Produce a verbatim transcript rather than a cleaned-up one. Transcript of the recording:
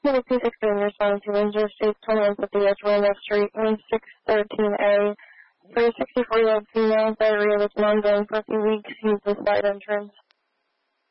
Number two sixteen, responding to Interstate twenty-one fifty West Randolph Street, room six thirteen A. For a sixty-four-year-old female, diarrhea with ongoing for a few weeks, use the side entrance.